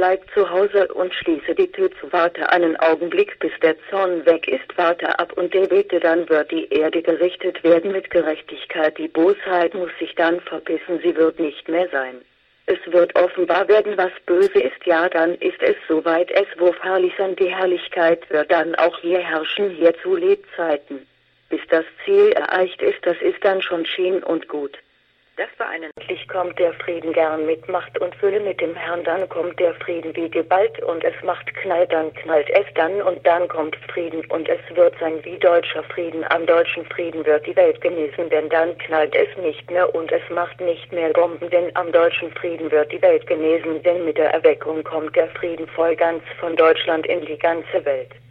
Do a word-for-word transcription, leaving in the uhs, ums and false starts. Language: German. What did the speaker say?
bleib zu Hause und schließe die Tür zu. Warte einen Augenblick, bis der Zorn weg ist. Warte ab und der bete, dann wird die Erde gerichtet werden mit Gerechtigkeit. Die Bosheit muss sich dann verbissen, sie wird nicht mehr sein. Es wird offenbar werden, was böse ist, ja, dann ist es soweit, es wo verlieren die Herrlichkeit wird dann auch hier herrschen, hier zu Lebzeiten. Bis das Ziel erreicht ist, das ist dann schon schien und gut. Das war ein endlich kommt der Frieden gern mit Macht und Fülle mit dem Herrn, dann kommt der Frieden wie geballt und es macht Knall, dann knallt es dann und dann kommt Frieden und es wird sein wie deutscher Frieden, am deutschen Frieden wird die Welt genesen, denn dann knallt es nicht mehr und es macht nicht mehr Bomben, denn am deutschen Frieden wird die Welt genesen, denn mit der Erweckung kommt der Frieden voll ganz von Deutschland in die ganze Welt.